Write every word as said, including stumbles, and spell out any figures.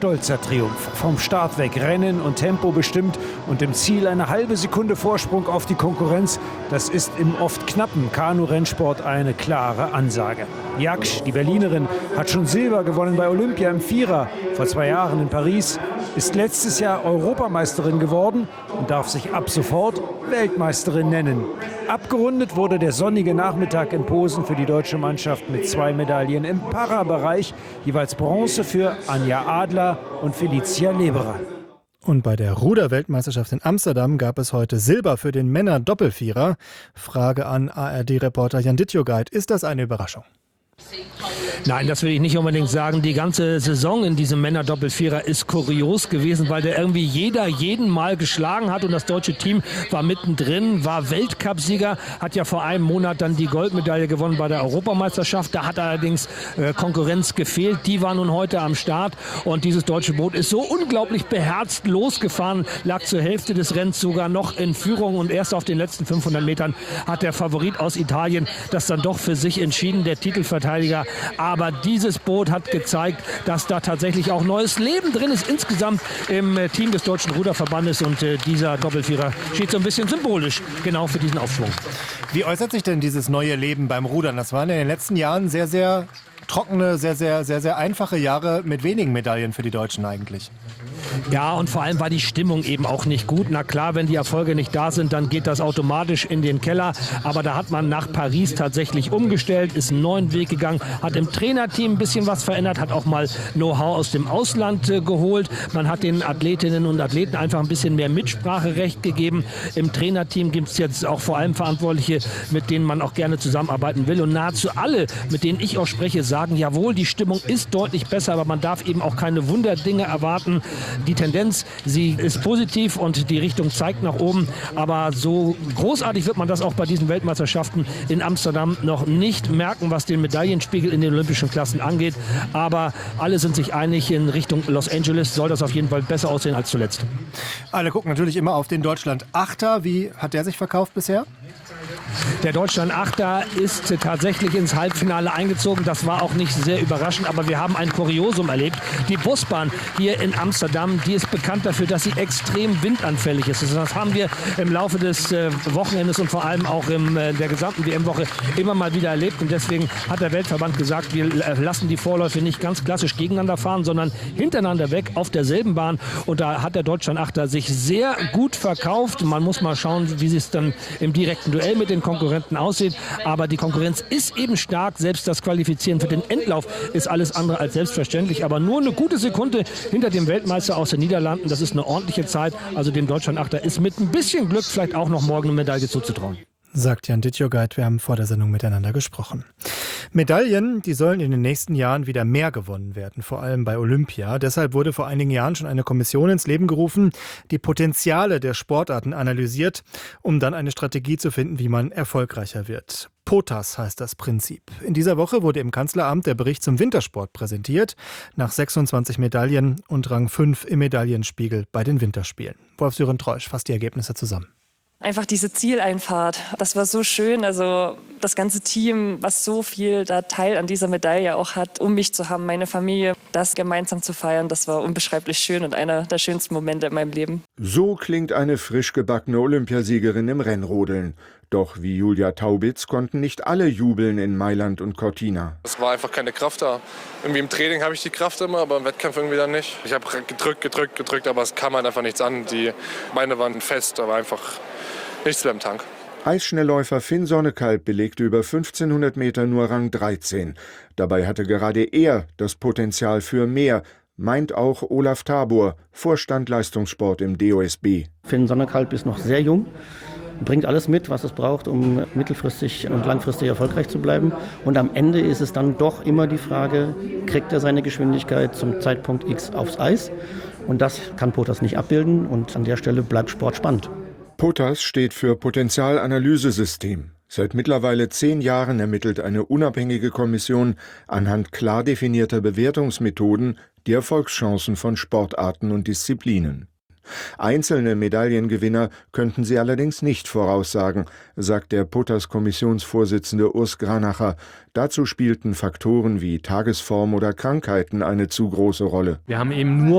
Stolzer Triumph. Vom Start weg Rennen und Tempo bestimmt und im Ziel eine halbe Sekunde Vorsprung auf die Konkurrenz. Das ist im oft knappen Kanu-Rennsport eine klare Ansage. Jaksch, die Berlinerin, hat schon Silber gewonnen bei Olympia im Vierer vor zwei Jahren in Paris, ist letztes Jahr Europameisterin geworden und darf sich ab sofort Weltmeisterin nennen. Abgerundet wurde der sonnige Nachmittag in Posen für die deutsche Mannschaft mit zwei Medaillen im Para-Bereich, jeweils Bronze für Anja Adler und Felicia Leberer. Und bei der Ruder-Weltmeisterschaft in Amsterdam gab es heute Silber für den Männer-Doppelvierer. Frage an A R D-Reporter Jan Dittjogait, ist das eine Überraschung? Nein, das will ich nicht unbedingt sagen. Die ganze Saison in diesem Männer-Doppelvierer ist kurios gewesen, weil der irgendwie jeder jeden Mal geschlagen hat und das deutsche Team war mittendrin, war Weltcupsieger, hat ja vor einem Monat dann die Goldmedaille gewonnen bei der Europameisterschaft. Da hat allerdings äh, Konkurrenz gefehlt. Die war nun heute am Start und dieses deutsche Boot ist so unglaublich beherzt losgefahren, lag zur Hälfte des Rennens sogar noch in Führung und erst auf den letzten fünfhundert Metern hat der Favorit aus Italien das dann doch für sich entschieden, der Titelverteidiger. Aber dieses Boot hat gezeigt, dass da tatsächlich auch neues Leben drin ist insgesamt im Team des Deutschen Ruderverbandes und äh, dieser Doppelvierer steht so ein bisschen symbolisch genau für diesen Aufschwung. Wie äußert sich denn dieses neue Leben beim Rudern? Das waren in den letzten Jahren sehr, sehr trockene, sehr, sehr, sehr, sehr einfache Jahre mit wenigen Medaillen für die Deutschen eigentlich. Ja, und vor allem war die Stimmung eben auch nicht gut. Na klar, wenn die Erfolge nicht da sind, dann geht das automatisch in den Keller. Aber da hat man nach Paris tatsächlich umgestellt, ist einen neuen Weg gegangen, hat im Trainerteam ein bisschen was verändert, hat auch mal Know-how aus dem Ausland äh, geholt. Man hat den Athletinnen und Athleten einfach ein bisschen mehr Mitspracherecht gegeben. Im Trainerteam gibt es jetzt auch vor allem Verantwortliche, mit denen man auch gerne zusammenarbeiten will. Und nahezu alle, mit denen ich auch spreche, sagen, jawohl, die Stimmung ist deutlich besser, aber man darf eben auch keine Wunderdinge erwarten. Die Tendenz, sie ist positiv und die Richtung zeigt nach oben. Aber so großartig wird man das auch bei diesen Weltmeisterschaften in Amsterdam noch nicht merken, was den Medaillenspiegel in den olympischen Klassen angeht. Aber alle sind sich einig, in Richtung Los Angeles soll das auf jeden Fall besser aussehen als zuletzt. Alle gucken natürlich immer auf den Deutschland-Achter. Wie hat der sich verkauft bisher? Der Deutschland-Achter ist tatsächlich ins Halbfinale eingezogen. Das war auch nicht sehr überraschend, aber wir haben ein Kuriosum erlebt. Die Busbahn hier in Amsterdam, die ist bekannt dafür, dass sie extrem windanfällig ist. Also das haben wir im Laufe des äh, Wochenendes und vor allem auch in äh, der gesamten W M-Woche immer mal wieder erlebt. Und deswegen hat der Weltverband gesagt, wir äh, lassen die Vorläufe nicht ganz klassisch gegeneinander fahren, sondern hintereinander weg auf derselben Bahn. Und da hat der Deutschland-Achter sich sehr gut verkauft. Man muss mal schauen, wie es dann im direkten Duell mit den Konkurrenten aussieht. Aber die Konkurrenz ist eben stark. Selbst das Qualifizieren für den Endlauf ist alles andere als selbstverständlich. Aber nur eine gute Sekunde hinter dem Weltmeister aus den Niederlanden. Das ist eine ordentliche Zeit. Also dem Deutschland-Achter ist mit ein bisschen Glück vielleicht auch noch morgen eine Medaille zuzutrauen. Sagt Jan Dittjogait, wir haben vor der Sendung miteinander gesprochen. Medaillen, die sollen in den nächsten Jahren wieder mehr gewonnen werden, vor allem bei Olympia. Deshalb wurde vor einigen Jahren schon eine Kommission ins Leben gerufen, die Potenziale der Sportarten analysiert, um dann eine Strategie zu finden, wie man erfolgreicher wird. POTAS heißt das Prinzip. In dieser Woche wurde im Kanzleramt der Bericht zum Wintersport präsentiert, nach sechsundzwanzig Medaillen und Rang fünf im Medaillenspiegel bei den Winterspielen. Wolf-Sören Treusch fasst die Ergebnisse zusammen. Einfach diese Zieleinfahrt, das war so schön. Also das ganze Team, was so viel da Teil an dieser Medaille auch hat, um mich zu haben, meine Familie, das gemeinsam zu feiern, das war unbeschreiblich schön und einer der schönsten Momente in meinem Leben. So klingt eine frisch gebackene Olympiasiegerin im Rennrodeln. Doch wie Julia Taubitz konnten nicht alle jubeln in Mailand und Cortina. Es war einfach keine Kraft da. Irgendwie im Training habe ich die Kraft immer, aber im Wettkampf irgendwie dann nicht. Ich habe gedrückt, gedrückt, gedrückt, aber es kam halt einfach nichts an. Die Beine waren fest, aber einfach nichts mehr im Tank. Eisschnellläufer Finn Sonnekalb belegte über fünfzehnhundert Meter nur Rang dreizehn. Dabei hatte gerade er das Potenzial für mehr, meint auch Olaf Tabor, Vorstand Leistungssport im D O S B. Finn Sonnekalb ist noch sehr jung, bringt alles mit, was es braucht, um mittelfristig und langfristig erfolgreich zu bleiben. Und am Ende ist es dann doch immer die Frage, kriegt er seine Geschwindigkeit zum Zeitpunkt X aufs Eis? Und das kann POTAS nicht abbilden und an der Stelle bleibt Sport spannend. POTAS steht für Potenzialanalysesystem. Seit mittlerweile zehn Jahren ermittelt eine unabhängige Kommission anhand klar definierter Bewertungsmethoden die Erfolgschancen von Sportarten und Disziplinen. Einzelne Medaillengewinner könnten sie allerdings nicht voraussagen, sagt der POTAS-Kommissionsvorsitzende Urs Granacher. Dazu spielten Faktoren wie Tagesform oder Krankheiten eine zu große Rolle. Wir haben eben nur